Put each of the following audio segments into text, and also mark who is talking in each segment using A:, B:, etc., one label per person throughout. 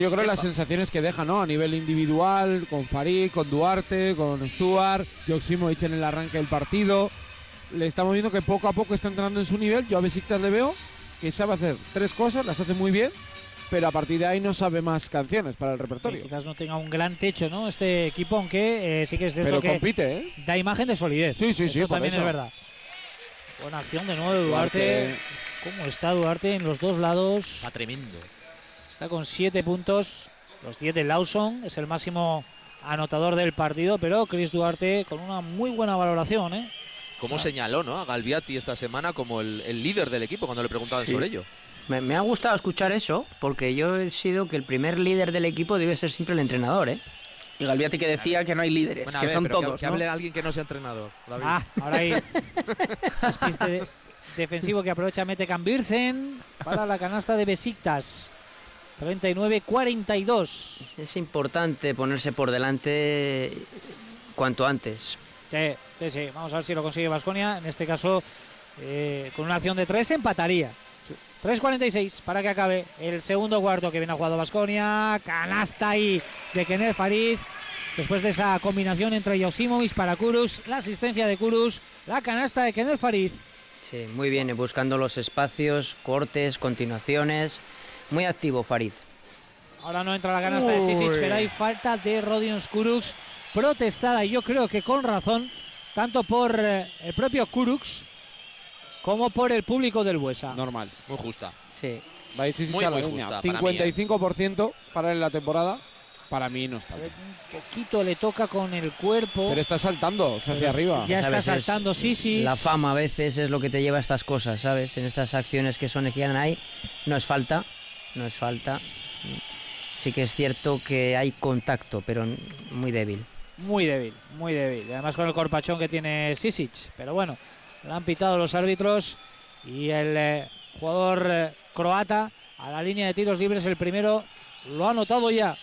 A: Yo creo que las sensaciones que deja, ¿no? A nivel individual, con Farid, con Duarte, con Stuart, Joksimovic en el arranque del partido. Le estamos viendo que poco a poco está entrando en su nivel. Yo a Besiktas le veo que sabe hacer 3 cosas, las hace muy bien, pero a partir de ahí no sabe más canciones para el repertorio.
B: Sí, quizás no tenga un gran techo, ¿no? Este equipo, aunque sí que es cierto
A: pero
B: que
A: compite, ¿eh?
B: Da imagen de solidez.
A: Sí,
B: eso también es verdad. Buena acción de nuevo de Duarte. ¿Cómo está Duarte en los dos lados?
C: Está tremendo.
B: Está con 7 puntos. Los 10 de Lawson. Es el máximo anotador del partido. Pero Chris Duarte con una muy buena valoración, ¿eh?
C: Como señaló, ¿no? A Galbiati esta semana como el líder del equipo cuando le preguntaban sobre ello.
D: Me ha gustado escuchar eso, porque yo he sido que el primer líder del equipo debe ser siempre el entrenador, ¿eh?
E: Y Galbiati que decía que no hay líderes,
C: bueno,
E: que
C: ver,
E: son
C: pero
E: todos.
C: Que hable alguien que no sea entrenador, David.
B: Ahora hay despiste defensivo que aprovecha Mete Birsen para la canasta de Besiktas. 39-42.
D: Es importante ponerse por delante cuanto antes.
B: Sí. Vamos a ver si lo consigue Baskonia. En este caso, con una acción de 3 empataría. 3:46 para que acabe el segundo cuarto que viene a jugado Baskonia. Canasta ahí de Kenneth Farid. Después de esa combinación entre Joksimovic para Kurucs, la asistencia de Kurucs, la canasta de Kenneth Farid.
D: Sí, muy bien, buscando los espacios, cortes, continuaciones. Muy activo Farid.
B: Ahora no entra la canasta de Sisic, pero hay falta de Rodions Kurucs protestada, y yo creo que con razón, tanto por el propio Kurucs como por el público del Buesa.
A: Normal.
C: Muy justa.
D: Sí.
A: Va a Sisic a la línea. 55% para él en la temporada. Para mí no está.
B: Un poquito le toca con el cuerpo.
A: Pero está saltando hacia arriba.
B: Ya está saltando, sí.
D: La fama a veces es lo que te lleva a estas cosas, ¿sabes? En estas acciones que quedan ahí, no es falta. Sí que es cierto que hay contacto, pero muy débil.
B: Muy débil. Además con el corpachón que tiene Sisic. Pero bueno, le han pitado los árbitros y el jugador croata a la línea de tiros libres, el primero lo ha anotado ya.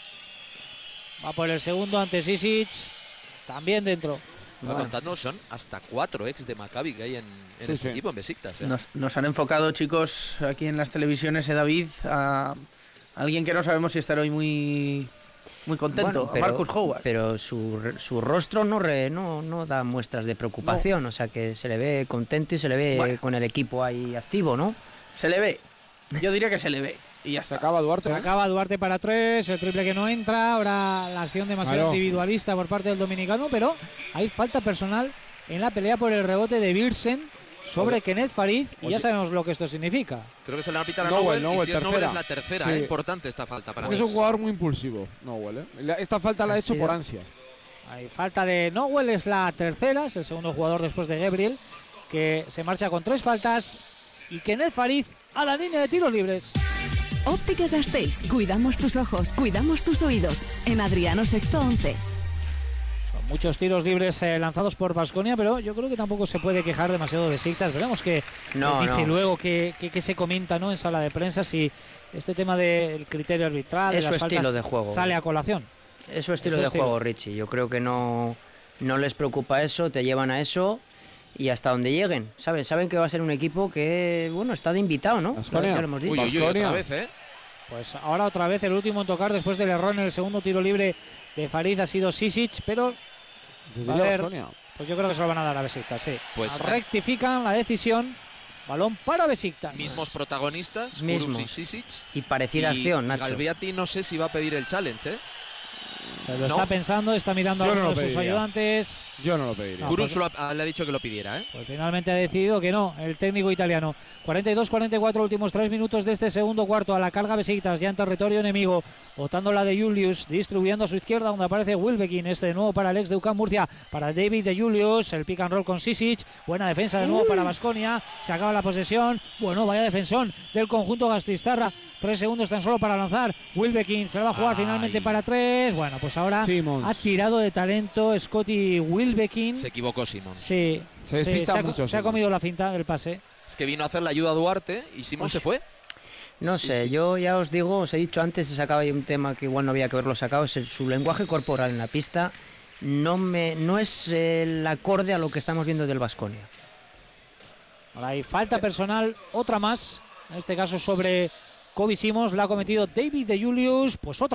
B: Va por el segundo ante Sisic, también dentro.
C: Contando, son hasta 4 ex de Maccabi que hay en este equipo, en Besiktas.
E: Nos han enfocado, chicos, aquí en las televisiones, David, a alguien que no sabemos si estará hoy muy contento,
D: bueno, pero,
E: a Marcus Howard.
D: Pero su rostro no da muestras de preocupación, o sea que se le ve contento y se le ve con el equipo ahí activo, ¿no?
E: Se le ve, yo diría que se le ve. Y ya
A: se acaba Duarte.
B: Se acaba Duarte para 3, el triple que no entra. Ahora la acción demasiado individualista por parte del dominicano, pero hay falta personal en la pelea por el rebote de Birsen sobre Kenneth Farid, y ya sabemos lo que esto significa.
C: Creo que se le va a pitar a Nowell, y si es Nowell es la tercera. Importante esta falta para mí.
A: Es un jugador muy impulsivo, Nowell. Esta falta la ha hecho por ansia.
B: Hay falta de Nowell, es la tercera, es el segundo jugador después de Gabriel, que se marcha con 3 faltas, y Kenneth Farid a la línea de tiros libres.
F: Óptica Gasteiz, cuidamos tus ojos, cuidamos tus oídos. En Adriano Sexto 11.
B: Son muchos tiros libres lanzados por Baskonia, pero yo creo que tampoco se puede quejar demasiado de Besiktas. Veremos qué dice luego, que se comenta, ¿no?, en sala de prensa, si este tema del criterio arbitral, de las
D: estilo de juego,
B: sale a colación.
D: Es su estilo de juego, Richie. Yo creo que no les preocupa eso, te llevan a eso. Y hasta donde lleguen, saben que va a ser un equipo que, bueno, está de invitado, ¿no?
A: Ya lo hemos dicho.
C: Uy, otra vez, ¿eh?
B: Pues ahora otra vez el último en tocar después del error en el segundo tiro libre de Farid ha sido Sisic, pero pues yo creo que se lo van a dar a Besiktas, sí.
C: Pues
B: rectifican la decisión, balón para Besiktas.
C: Mismos protagonistas, Kurucs y Sisic.
D: Y parecida acción, Nacho.
C: Galbiati no sé si va a pedir el challenge, ¿eh?
B: Se lo está pensando, está mirando a uno de sus ayudantes.
A: Yo no lo pediría.
C: Kurucs le ha dicho que lo pidiera, ¿eh?
B: Pues finalmente ha decidido que no, el técnico italiano. 42-44, últimos 3 minutos de este segundo cuarto. A la carga Besiktas, ya en territorio enemigo. Botando la de Julius, distribuyendo a su izquierda, donde aparece Wilbekin. Este de nuevo para el ex de UCAM Murcia, para David de Julius. El pick and roll con Sisic. Buena defensa de nuevo para Baskonia. Se acaba la posesión. Bueno, vaya defensón del conjunto gasteiztarra. 3 segundos tan solo para lanzar. Wilbekin se la va a jugar finalmente para 3. Bueno, pues ahora ha tirado de talento Scotty Wilbekin.
C: Se equivocó Simons.
B: Sí,
A: se despista mucho.
B: Se ha comido la finta del pase.
C: Es que vino a hacer la ayuda a Duarte y Simons se fue.
D: No sé, yo ya os digo, os he dicho antes, se sacaba ahí un tema que igual no había que haberlo sacado, es su lenguaje corporal en la pista. No es el acorde a lo que estamos viendo del Baskonia.
B: Ahora hay falta personal, otra más, en este caso sobre Kobe Simons, la ha cometido David de Julius, pues otra